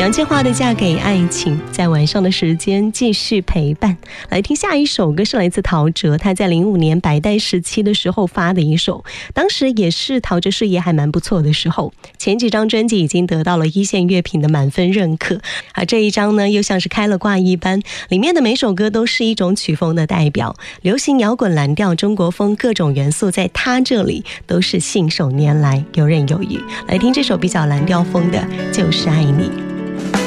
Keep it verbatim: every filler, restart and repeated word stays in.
杨千嬅的《嫁给爱情》，在晚上的时间继续陪伴。来听下一首歌，是来自陶喆，他在零五年白带时期的时候发的一首，当时也是陶喆事业还蛮不错的时候，前几张专辑已经得到了一线乐评的满分认可，而这一张呢又像是开了挂一般，里面的每首歌都是一种曲风的代表，流行、摇滚、蓝调、中国风，各种元素在他这里都是信手拈来，游刃有余。来听这首比较蓝调风的《就是爱你》。